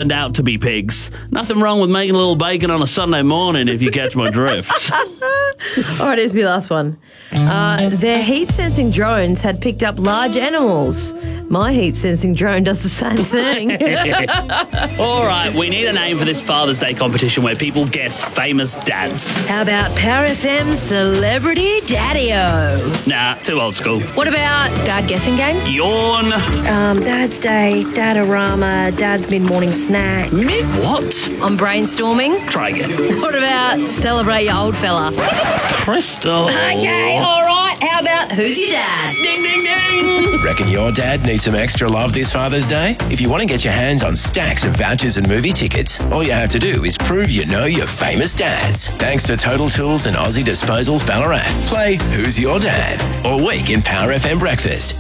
turned out to be pigs. Nothing wrong with making a little bacon on a Sunday morning, if you catch my drift. All right, here's my last one. Their heat-sensing drones had picked up large animals. My heat-sensing drone does the same thing. All right, we need a name for this Father's Day competition where people guess famous dads. How about Power FM's Celebrity Daddy-O? Nah, too old school. What about Dad Guessing Game? Yawn. Dad's Day, Dad-a-rama, Dad's Mid-Morning Snack. What? I'm brainstorming. Try again. What about Celebrate Your Old Fella? Crystal. Okay, all right. How about Who's Your Dad? Ding, ding, ding. Reckon your dad needs some extra love this Father's Day? If you want to get your hands on stacks of vouchers and movie tickets, all you have to do is prove you know your famous dads. Thanks to Total Tools and Aussie Disposals Ballarat. Play Who's Your Dad all week in Power FM Breakfast.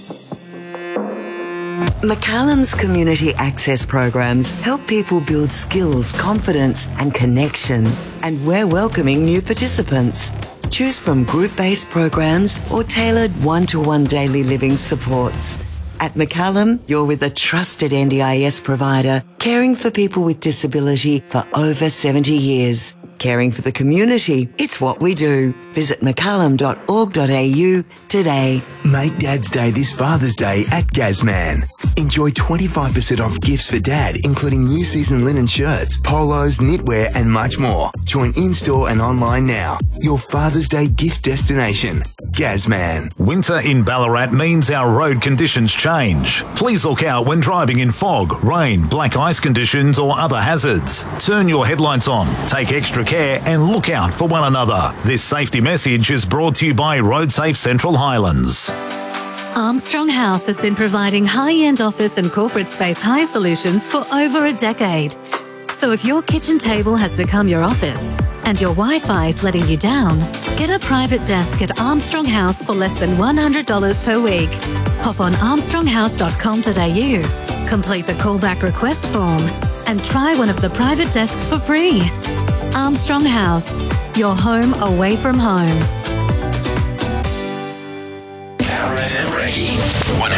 McCallum's community access programs help people build skills, confidence and connection. And we're welcoming new participants. Choose from group-based programs or tailored one-to-one daily living supports. At McCallum, you're with a trusted NDIS provider, caring for people with disability for over 70 years. Caring for the community, it's what we do. Visit mccallum.org.au today. Make Dad's Day this Father's Day at Gazman. Enjoy 25% off gifts for Dad, including new season linen shirts, polos, knitwear and much more. Join in-store and online now. Your Father's Day gift destination. Gazman. Winter in Ballarat means our road conditions change. Please look out when driving in fog, rain, black ice conditions or other hazards. Turn your headlights on, take extra care and look out for one another. This safety message is brought to you by RoadSafe Central Highlands. Armstrong House has been providing high-end office and corporate space hire solutions for over a decade. So if your kitchen table has become your office and your Wi-Fi is letting you down, get a private desk at Armstrong House for less than $100 per week. Hop on armstronghouse.com.au, complete the callback request form and try one of the private desks for free. Armstrong House, your home away from home. Power FM Reggie.